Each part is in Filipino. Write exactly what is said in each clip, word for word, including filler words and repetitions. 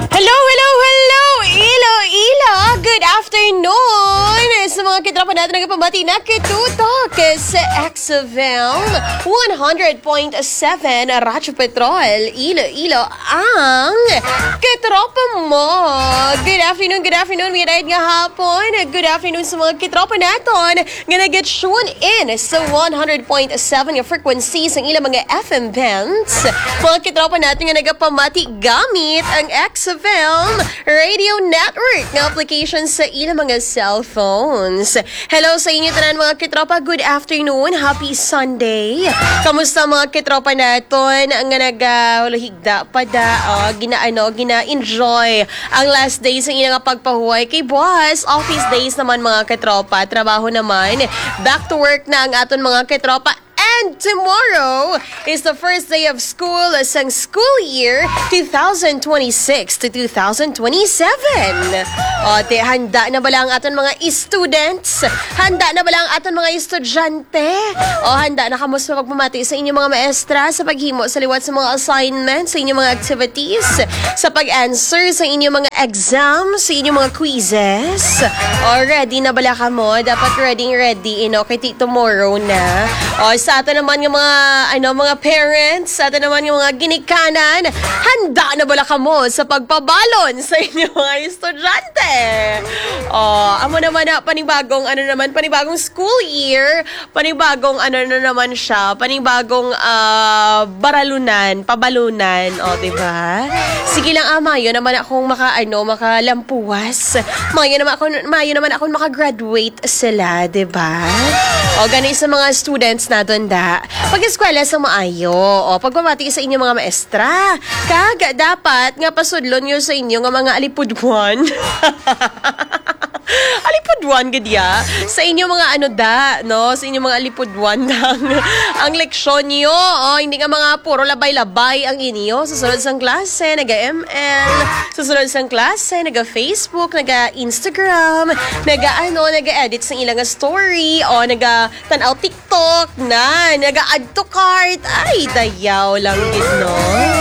Hello, hello, hello! Ilo-ilo! Good afternoon! Sa mga kitropa natin nagpabati na kitutok sa X F M one hundred point seven Radyo Petrol. Ilo-ilo ang kitropa mo. Good afternoon, good afternoon. May ride nga hapon. Good afternoon sa mga kitropa natin nga nag-get tune in sa one hundred point seven yung frequencies ng ilang mga F M bands. Mga kitropa natin nga nagpamati gamit ang X F M Radio Network na application sa ilang mga cellphones. Hello sa inyo tanan mga kitropa. Good afternoon. Happy Sunday. Kamusta mga kitropa naton ang nagahigda pa da oh, ginaano gina-enjoy ang last days sa ilang pagpahuway kay boss. Office days naman mga kitropa. Trabaho naman. Back to work na ang aton mga kitropa. And tomorrow is the first day of school sa school year twenty twenty-six to twenty twenty-seven. O, te, handa na ba lang aton mga students? Handa na ba lang aton mga estudyante? O, handa na kamusta magpamati sa inyong mga maestra sa paghimo sa liwat sa mga assignments, sa inyong mga activities, sa pag-answer sa inyong mga exams, sa inyong mga quizzes? O, ready na bala ka mo? Dapat ready, ready, you know, kay tomorrow na. O, sa atin naman yung mga, ano, mga parents, sa atin naman yung mga ginikanan, handa na bala ka mo sa pagpabalon sa inyong mga estudyante? O, amo naman na, panibagong, ano naman, panibagong school year, panibagong, ano na naman siya, panibagong, uh, baralunan, pabalunan, o, diba? Sige lang, ama, yun naman akong maka, ano, makalampuwas. Mayo naman ako, mayo naman akong makagraduate sila, diba? O, ganun sa mga students natin da. Pag-eskwela sa maayo, o pagpamati sa inyong mga maestra, kag dapat nga pasudlon nyo sa inyo nga mga alipudwan. Alipudwan gadya sa inyong mga ano da, no? Sa inyong mga alipudwan ang, ang leksyon nyo. O, hindi nga mga puro labay-labay ang inyo. Susunod sa klase, naga-M L. Susunod sa klase, naga-Facebook, naga-Instagram, naga-ano, naga-edit sa ilang story. O, naga-tanaw TikTok na, naga-add to cart. Ay, dayaw lang gid, no?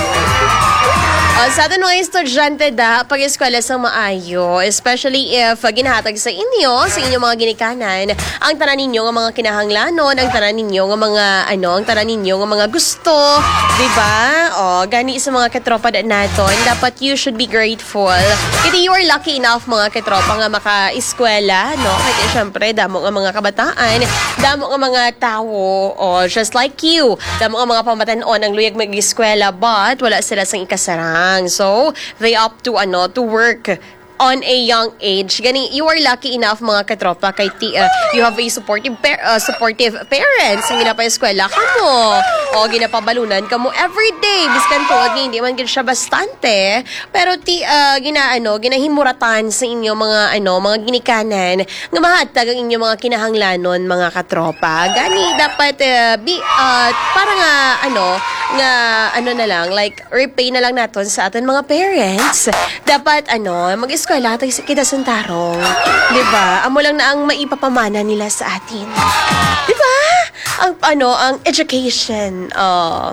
Uh, sa atin mga estudyante da, pag-eskwela sa maayo, especially if uh, ginahatag sa inyo, sa inyong mga ginikanan, ang tanan ninyo ng mga kinahanglanon, ang tanan ninyo ng mga, ano, ang tanan ninyo ng mga gusto, diba? O, gani sa mga katropa da naton, dapat you should be grateful. Kasi you are lucky enough mga katropa nga maka-eskwela, no? Kasi syempre, damo nga mga kabataan, damo nga mga tao, o, just like you, damo nga mga pamatanon ang luyag mag-eskwela, but wala sila sang ikasarang. So, they opt to, ano, to work on a young age. Gani, you are lucky enough mga katropa kay ti, uh, you have a supportive par- uh, supportive parents ang ginapa-eskwela ka mo o ginapabalunan ka mo everyday biskan tuod nga hindi man gid siya bastante pero ti uh, ginaano ginahimuratan sa inyo mga ano mga ginikanan nga mahatag ang inyo mga kinahanglanon mga katropa. Gani dapat uh, be uh, para nga ano nga ano na lang like repay na lang naton sa aton mga parents. Dapat ano mag eskwela tayo kita sa tarong. Diba? Amo lang na ang maipapamana nila sa atin. Diba? Ang, ano, ang education. Oh.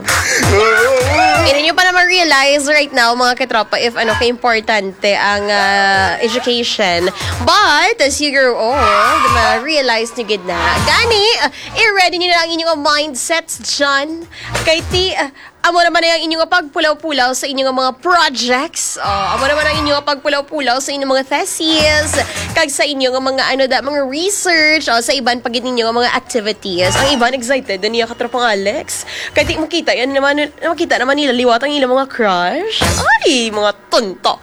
Hindi nyo pa na ma-realize right now, mga katropa, if ano, ka-importante ang uh, education. But, as you grow old, ma-realize nyo gid na. Gani, uh, i-ready nyo na ang inyong mindsets dyan. Kay ti, uh, amo naman na yung inyong pagpulaw-pulaw sa inyong mga projects. Oh, amo naman ang inyong pagpulaw-pulaw sa inyong mga theses. Kag sa inyong mga ano da, mga research. O, sa iban pagit ninyong mga activities. Ang iban excited na niya katropang Alex. Kaya di makita yan naman, makita naman nila liwat ang ilang mga crush. Ay, mga tonto.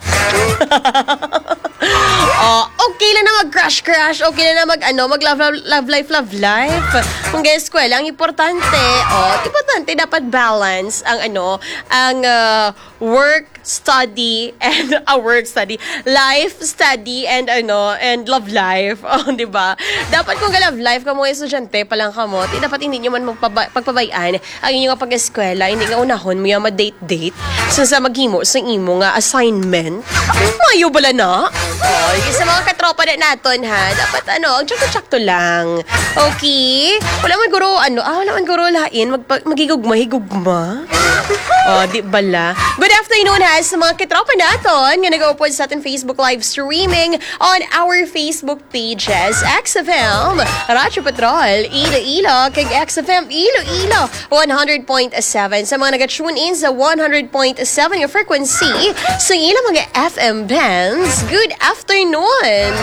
Oh, okay lang na mag-crush-crush. Okay lang na mag-ano, mag-love, love, love life, love life. Kung gaya eskwela, ang importante, oh, importante dapat balance ang ano, ang uh, work, study, and a uh, work, study, life, study, and ano, and love life. Oh, di ba? Dapat kung love life ka mga estudyante pa lang ka mo, di, dapat hindi nyo man magpaba- pagpabayaan ang inyong pag-eskwela, hindi nga unahon mo yung ma-date-date sa sa maghimo sa imo nga assignment. Mayo bala na? Oh, sa mga katropa na naton ha, dapat ano, ang tsakto-tsakto lang. Okay? Wala man guro, ano, ah, wala man guro lain, mag, magigugma-higugma. Oh, di bala. Good afternoon ha sa mga kitropa naton nga nag-upod sa ating Facebook live streaming on our Facebook pages. X F M, Radyo Patrol, Iloilo, kag X F M Iloilo, one hundred point seven. Sa mga nag-tune in sa one hundred point seven yung frequency sa ilang mga F M bands, good afternoon!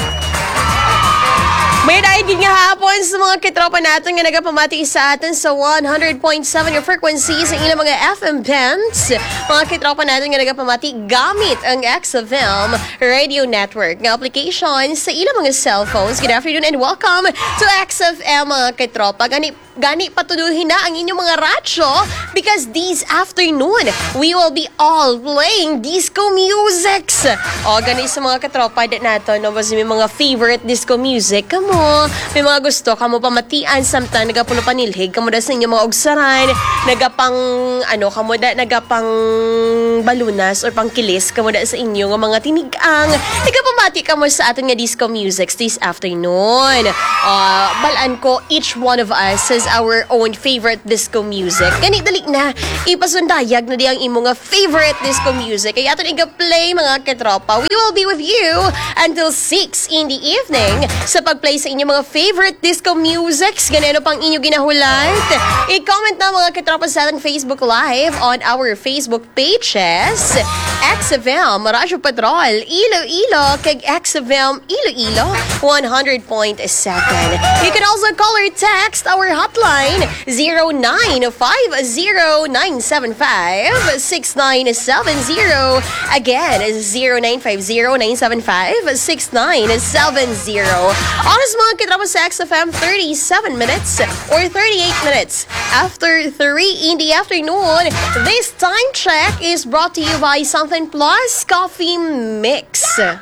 May dahil din nga hapon sa mga kitropa natin nga nagapamati sa atin sa one hundred point seven yung frequency sa ilang mga F M bands. Mga kitropa natin nga nagapamati gamit ang X F M Radio Network nga application sa ilang mga cellphones. Good afternoon and welcome to X F M mga kitropa. Gani, gani patuduhin na ang inyong mga radyo because this afternoon we will be all playing disco musics. O gani sa mga kitropa natin, no, basta may mga favorite disco music kamo. May mga gusto kamo pamatian samtang nagapulo panilhig kamo da sa inyo mga ugsaran, nagapang ano kamo da nagapang balunas or pangkilis kamo da sa inyo nga mga tinigang. Nagapamati kamo sa aton nga disco musics this afternoon. Uh, balaan ko each one of us has our own favorite disco music. Gani dali na ipasundayag na di ang imo nga favorite disco music. Kaya aton iga-play mga katropa. We will be with you until six in the evening sa pag-play sa inyong mga favorite disco musics. Ganito pang inyo ginahulat. I-comment na mga katropa sa ating Facebook Live on our Facebook pages. X F M, Radyo Patrol, Iloilo, kag X F M Iloilo, one hundred point seven. You can also call or text our hotline zero nine five zero nine seven five six nine seven zero. Again, zero nine five zero nine seven five six nine seven zero. Honest mga kitropa sa X F M, thirty-seven minutes or thirty-eight minutes after three in the afternoon. This time check is brought to you by Something Plus Coffee Mix.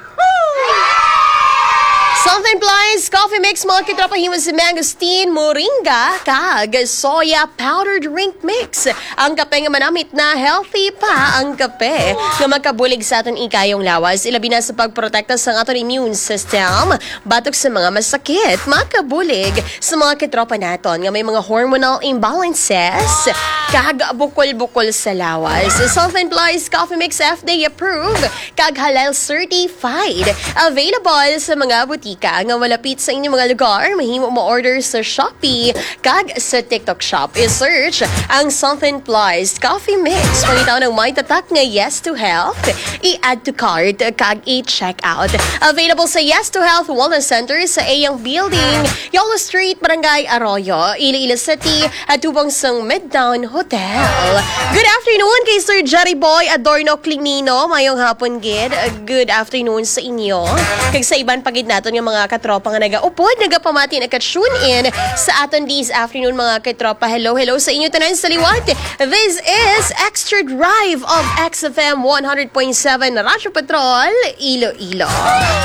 Something Plus Coffee Mix, mga kitropa, himas si mangosteen, moringa, kag soya powder drink mix. Ang kape nga manamit na healthy pa ang kape nga makabulig sa aton ikayong lawas. Ilabi na sa pagprotekta sa aton immune system, batok sa mga masakit, makabulig sa mga kitropa naton nga may mga hormonal imbalances, kag bukol-bukol sa lawas. Something Plus Coffee Mix F D A approved, kag halal certified. Available sa mga butika nga malapit sa inyong mga lugar. Mahimo mo order sa Shopee kag sa TikTok Shop. I-search ang Something Plus Coffee Mix. Pangitaw ng may tatak nga Yes to Health. I-add to cart kag i-check out. Available sa Yes to Health Wellness Center sa Ayang Building, Yolo Street, Barangay Arroyo, Iloilo City, at tubang sang Midtown Hotel. Good afternoon kay Sir Jerry Boy Adorno Clinino. Mayong hapon gid. Good afternoon sa inyo. Kag sa iban pagid naton nga mga katropa nga nagaupod, nagapamati, naka-tune in sa aton this afternoon mga katropa. Hello, hello sa inyo tanan sa liwat. This is Extra Drive of X F M one hundred point seven Radyo Patrol, Iloilo.